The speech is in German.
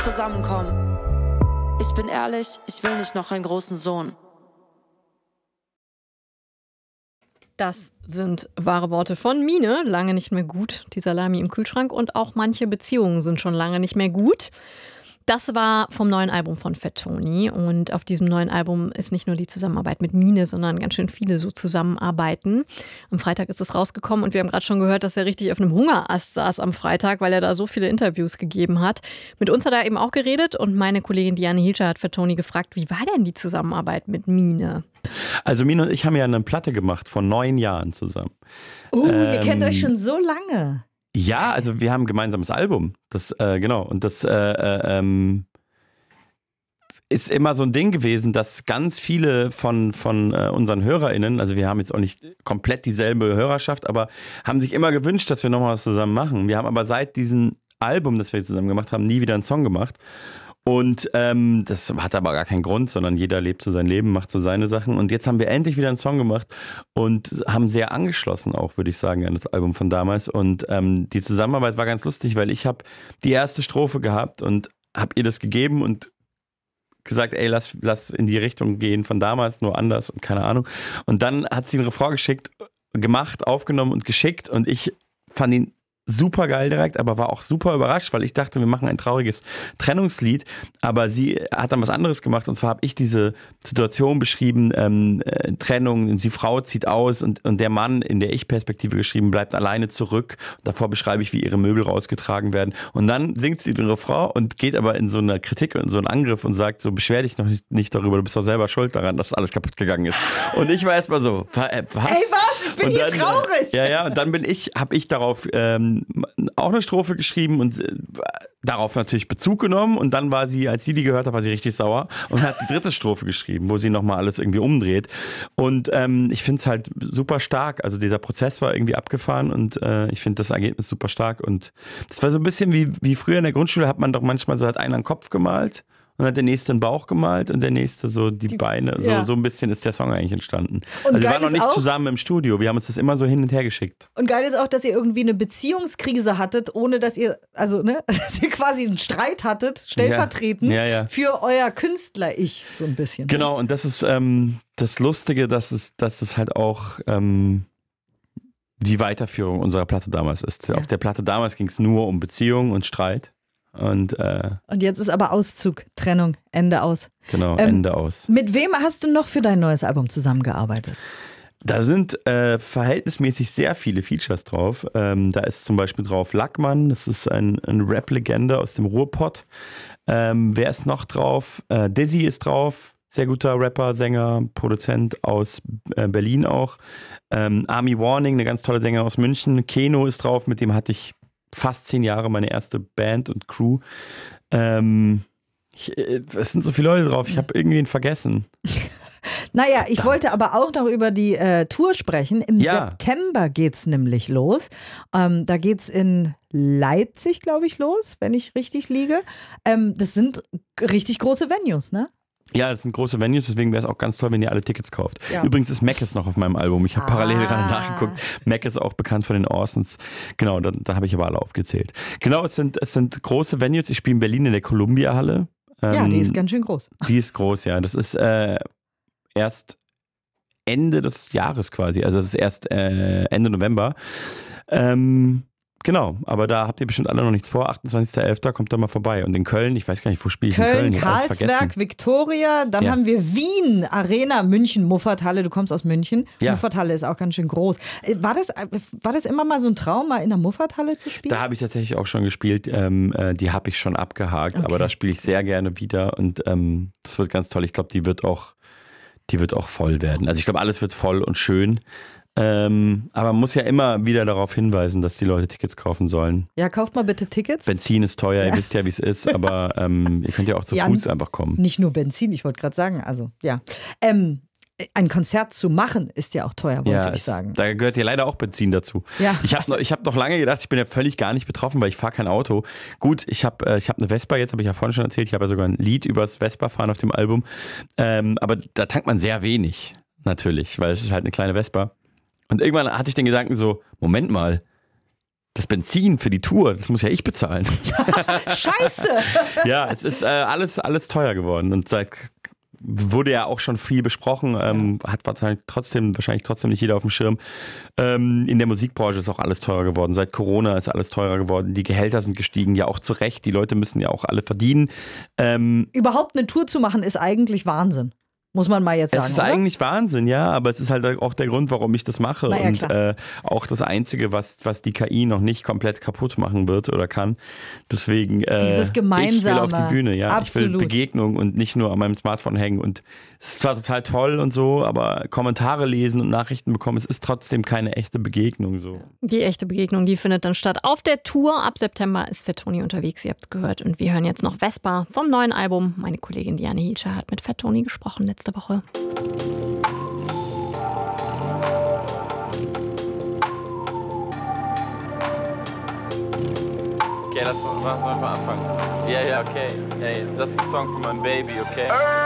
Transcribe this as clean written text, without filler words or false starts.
zusammenkommen. Ich bin ehrlich, ich will nicht noch einen großen Sohn. Das sind wahre Worte von Mine. Lange nicht mehr gut, die Salami im Kühlschrank. Und auch manche Beziehungen sind schon lange nicht mehr gut. Das war vom neuen Album von Fat Tony. Und auf diesem neuen Album ist nicht nur die Zusammenarbeit mit Mine, sondern ganz schön viele so zusammenarbeiten. Am Freitag ist es rausgekommen und wir haben gerade schon gehört, dass er richtig auf einem Hungerast saß am Freitag, weil er da so viele Interviews gegeben hat. Mit uns hat er eben auch geredet und meine Kollegin Diane Hielscher hat Fat Tony gefragt, wie war denn die Zusammenarbeit mit Mine? Also Mine und ich haben ja eine Platte gemacht vor 9 Jahren zusammen. Ihr kennt euch schon so lange. Ja, also wir haben ein gemeinsames Album. Das, genau. Und das ist immer so ein Ding gewesen, dass ganz viele von unseren HörerInnen, also wir haben jetzt auch nicht komplett dieselbe Hörerschaft, aber haben sich immer gewünscht, dass wir nochmal was zusammen machen. Wir haben aber seit diesem Album, das wir zusammen gemacht haben, nie wieder einen Song gemacht. Und das hat aber gar keinen Grund, sondern jeder lebt so sein Leben, macht so seine Sachen. Und jetzt haben wir endlich wieder einen Song gemacht und haben sehr angeschlossen auch, würde ich sagen, an das Album von damals. Und die Zusammenarbeit war ganz lustig, weil ich habe die erste Strophe gehabt und habe ihr das gegeben und gesagt, ey, lass in die Richtung gehen von damals, nur anders und keine Ahnung. Und dann hat sie einen Refrain gemacht, aufgenommen und geschickt und ich fand ihn super geil direkt, aber war auch super überrascht, weil ich dachte, wir machen ein trauriges Trennungslied, aber sie hat dann was anderes gemacht und zwar habe ich diese Situation beschrieben, Trennung, die Frau zieht aus und der Mann in der Ich-Perspektive geschrieben, bleibt alleine zurück. Davor beschreibe ich, wie ihre Möbel rausgetragen werden und dann singt sie den Refrain und geht aber in so eine Kritik und so einen Angriff und sagt so, beschwer dich noch nicht darüber, du bist doch selber schuld daran, dass alles kaputt gegangen ist. Und ich war erstmal so, was? Ey, was? Ich bin hier traurig. Ja, und dann habe ich darauf auch eine Strophe geschrieben und darauf natürlich Bezug genommen und dann war sie, als sie die gehört hat, war sie richtig sauer und hat die dritte Strophe geschrieben, wo sie nochmal alles irgendwie umdreht und ich finde es halt super stark, also dieser Prozess war irgendwie abgefahren und ich finde das Ergebnis super stark und das war so ein bisschen wie früher in der Grundschule, hat man doch manchmal so, hat einer einen Kopf gemalt und hat der nächste den Bauch gemalt und der nächste so die Beine. Ja. So ein bisschen ist der Song eigentlich entstanden. Und also wir geil waren noch ist nicht auch, zusammen im Studio. Wir haben uns das immer so hin und her geschickt. Und geil ist auch, dass ihr irgendwie eine Beziehungskrise hattet, ohne dass ihr, also ne, dass ihr quasi einen Streit hattet, stellvertretend für euer Künstler-Ich, so ein bisschen. Genau, und das ist das Lustige, dass es halt auch die Weiterführung unserer Platte damals ist. Ja. Auf der Platte damals ging es nur um Beziehung und Streit. Und jetzt ist aber Auszug, Trennung, Ende aus. Genau, Ende aus. Mit wem hast du noch für dein neues Album zusammengearbeitet? Da sind verhältnismäßig sehr viele Features drauf. Da ist zum Beispiel drauf Lackmann, das ist ein Rap-Legende aus dem Ruhrpott. Wer ist noch drauf? Dizzy ist drauf, sehr guter Rapper, Sänger, Produzent aus Berlin auch. Army Warning, eine ganz tolle Sänger aus München. Keno ist drauf, mit dem hatte ich fast 10 Jahre meine erste Band und Crew. Es sind so viele Leute drauf, ich habe irgendwen vergessen. Naja, ich wollte aber auch noch über die Tour sprechen. Im September geht's nämlich los. Da geht's in Leipzig, glaube ich, los, wenn ich richtig liege. Das sind richtig große Venues, ne? Ja, das sind große Venues, deswegen wäre es auch ganz toll, wenn ihr alle Tickets kauft. Ja. Übrigens ist Mackes noch auf meinem Album. Ich habe parallel gerade nachgeguckt. Mac ist auch bekannt von den Orsons. Genau, da habe ich aber alle aufgezählt. Genau, es sind große Venues. Ich spiele in Berlin in der Columbia-Halle. Ja, die ist ganz schön groß. Die ist groß, ja. Das ist erst Ende des Jahres quasi. Also das ist erst Ende November. Genau, aber da habt ihr bestimmt alle noch nichts vor. 28.11. kommt da mal vorbei. Und in Köln, ich weiß gar nicht, wo spiele ich in Köln? Karlsberg, Viktoria, dann haben wir Wien, Arena, München, Muffathalle. Du kommst aus München. Ja. Muffathalle ist auch ganz schön groß. War das immer mal so ein Traum, mal in der Muffathalle zu spielen? Da habe ich tatsächlich auch schon gespielt. Die habe ich schon abgehakt, aber da spiele ich sehr gerne wieder. Und das wird ganz toll. Ich glaube, die wird auch voll werden. Also ich glaube, alles wird voll und schön. Aber man muss ja immer wieder darauf hinweisen, dass die Leute Tickets kaufen sollen. Ja, kauft mal bitte Tickets. Benzin ist teuer, ihr wisst ja, wie es ist, aber ihr könnt ja auch zu Fuß einfach kommen. Nicht nur Benzin, ich wollte gerade sagen, also ja. Ein Konzert zu machen ist ja auch teuer, wollte ich sagen. Da gehört ja leider auch Benzin dazu. Ja. Ich hab noch lange gedacht, ich bin ja völlig gar nicht betroffen, weil ich fahre kein Auto. Gut, ich hab eine Vespa, jetzt habe ich ja vorhin schon erzählt, ich habe ja sogar ein Lied übers Vespa-Fahren auf dem Album. Aber da tankt man sehr wenig, natürlich, weil es ist halt eine kleine Vespa. Und irgendwann hatte ich den Gedanken so, Moment mal, das Benzin für die Tour, das muss ja ich bezahlen. Scheiße! Ja, es ist alles teuer geworden und wurde ja auch schon viel besprochen, hat wahrscheinlich trotzdem nicht jeder auf dem Schirm. In der Musikbranche ist auch alles teurer geworden. Seit Corona ist alles teurer geworden. Die Gehälter sind gestiegen, ja auch zu Recht. Die Leute müssen ja auch alle verdienen. Überhaupt eine Tour zu machen ist eigentlich Wahnsinn. Muss man mal jetzt sagen. Es ist eigentlich Wahnsinn, ja, aber es ist halt auch der Grund, warum ich das mache. Ja, und auch das Einzige, was die KI noch nicht komplett kaputt machen wird oder kann. Deswegen dieses Gemeinsame. Ich will auf die Bühne, ja. Absolut. Ich will Begegnung und nicht nur an meinem Smartphone hängen. Und es ist zwar total toll und so, aber Kommentare lesen und Nachrichten bekommen, es ist trotzdem keine echte Begegnung so. Die echte Begegnung, die findet dann statt auf der Tour. Ab September ist Fat-Toni unterwegs, ihr habt es gehört. Und wir hören jetzt noch Vespa vom neuen Album. Meine Kollegin Diane Hielscher hat mit Fat-Toni gesprochen letzte Woche. Okay, lass mal anfangen. Ja, okay. Hey, das ist ein Song von meinem Baby, okay?